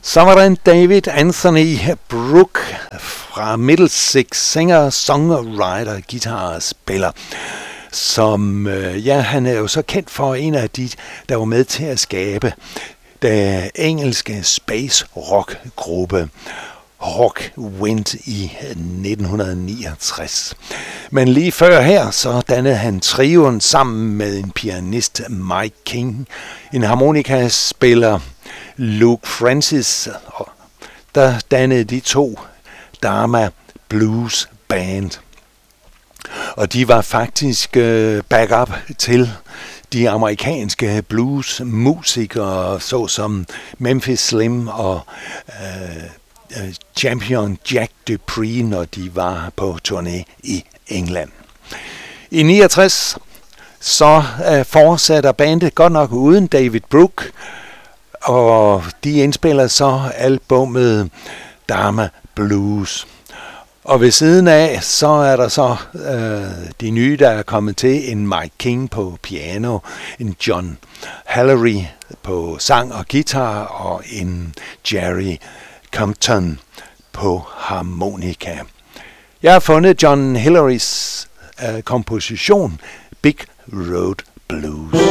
Så var der en David Anthony Brooke fra Middlesex, sanger, songwriter, guitarspiller, som, han er jo så kendt for en af de, der var med til at skabe den engelske space rock gruppe Rock Wind i 1969. Men lige før her, så dannede han trioen sammen med en pianist, Mike King, en harmonikaspiller, Luke Francis, der dannede de to Dharma Blues Band. Og de var faktisk backup til de amerikanske bluesmusikere, såsom Memphis Slim og Champion Jack Dupree, når de var på turné i England. I 69 så fortsætter bandet godt nok uden David Brooke, og de indspiller så albumet Dharma Blues. Og ved siden af, så er der så de nye, der er kommet til, en Mike King på piano, en John Hallery på sang og guitar, og en Jerry Compton på harmonika. Jeg har fundet John Hillerys komposition Big Road Blues.